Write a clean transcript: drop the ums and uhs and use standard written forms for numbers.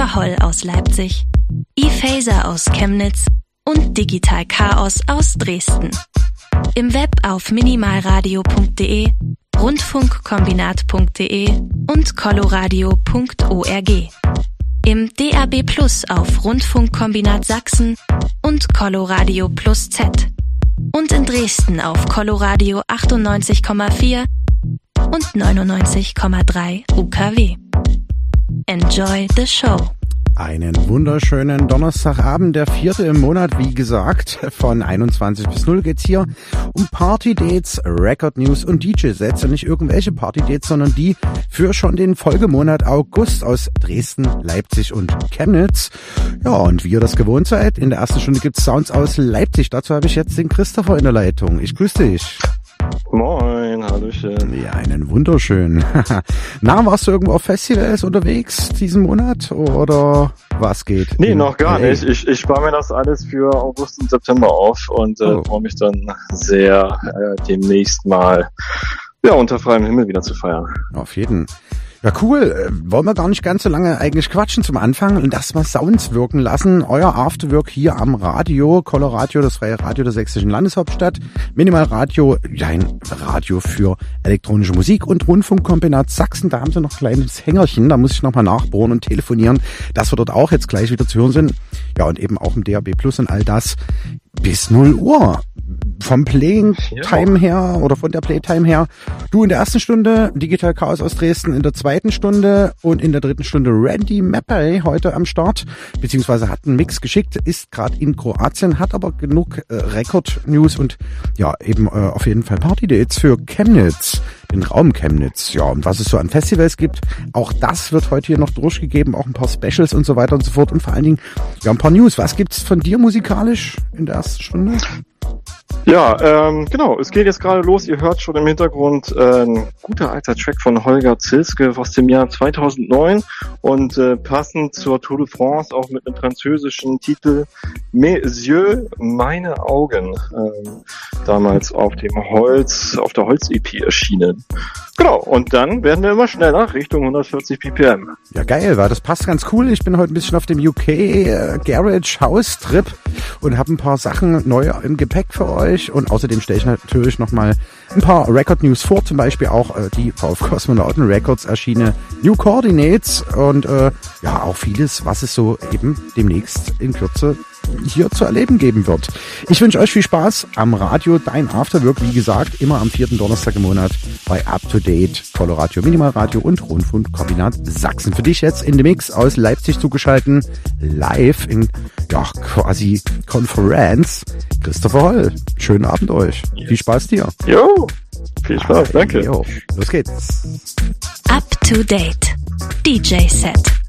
Christopher Holl aus Leipzig, ePhaser aus Chemnitz und Digital Chaos aus Dresden. Im Web auf minimalradio.de, rundfunkkombinat.de und coloradio.org. Im DAB+ auf Rundfunkkombinat Sachsen und Coloradio Plus Z. Und in Dresden auf Coloradio 98,4 und 99,3 UKW. Enjoy the show. Einen wunderschönen Donnerstagabend, der 4. im Monat, wie gesagt, von 21 bis 0 geht's hier um Party-Dates, Record-News und DJ-Sets. Und nicht irgendwelche Party-Dates, sondern die für schon den Folgemonat August aus Dresden, Leipzig und Chemnitz. Ja, und wie ihr das gewohnt seid, in der ersten Stunde gibt's Sounds aus Leipzig. Dazu habe ich jetzt den Christopher in der Leitung. Ich grüße dich. Moin, hallöchen. Ja, einen wunderschönen. Na, warst du irgendwo auf Festivals unterwegs diesen Monat oder was geht? Nee, noch gar nicht. Ich spare mir das alles für August und September auf und freue mich dann sehr demnächst mal unter freiem Himmel wieder zu feiern. Auf jeden Fall. Ja, cool. Wollen wir gar nicht ganz so lange eigentlich quatschen zum Anfang und erstmal Sounds wirken lassen. Euer Afterwork hier am Radio, Coloradio, das freie Radio der sächsischen Landeshauptstadt. Minimalradio, ja, ein Radio für elektronische Musik und Rundfunkkombinat Sachsen. Da haben sie noch ein kleines Hängerchen. Da muss ich nochmal nachbohren und telefonieren, dass wir dort auch jetzt gleich wieder zu hören sind. Ja, und eben auch im DAB Plus und all das bis 0 Uhr. Vom Playtime her oder von der Playtime her. Du in der ersten Stunde Digital Chaos aus Dresden, in der zweiten Stunde und in der dritten Stunde Randy Mappey heute am Start, beziehungsweise hat einen Mix geschickt, ist gerade in Kroatien, hat aber genug Record-News und ja, eben auf jeden Fall Party-Dates für Chemnitz, den Raum Chemnitz. Ja, und was es so an Festivals gibt, auch das wird heute hier noch durchgegeben, auch ein paar Specials und so weiter und so fort und vor allen Dingen ja ein paar News. Was gibt's von dir musikalisch in der ersten Stunde? Ja, genau, es geht jetzt gerade los, ihr hört schon im Hintergrund ein guter alter Track von Holger Zilske aus dem Jahr 2009 und passend zur Tour de France auch mit einem französischen Titel Mes yeux, meine Augen, damals auf der Holz-EP erschienen. Genau, und dann werden wir immer schneller Richtung 140 ppm. Ja, geil, weil das passt ganz cool. Ich bin heute ein bisschen auf dem UK Garage House Trip und habe ein paar Sachen neu im Gepäck für euch. Und außerdem stelle ich natürlich nochmal ein paar Record News vor, zum Beispiel auch die VF Cosmonauten Records erschienene New Coordinates und ja, auch vieles, was es so eben demnächst in Kürze hier zu erleben geben wird. Ich wünsche euch viel Spaß am Radio, dein Afterwork, wie gesagt, immer am 4. Donnerstag im Monat bei Up to Date, Coloradio, Minimalradio und Rundfunkkombinat Sachsen. Für dich jetzt in dem Mix aus Leipzig zugeschalten, live in, ja, quasi Konferenz, Christopher Holl. Schönen Abend euch. Viel Spaß dir. Jo, viel Spaß, danke. Jo, los geht's. Up to Date, DJ Set.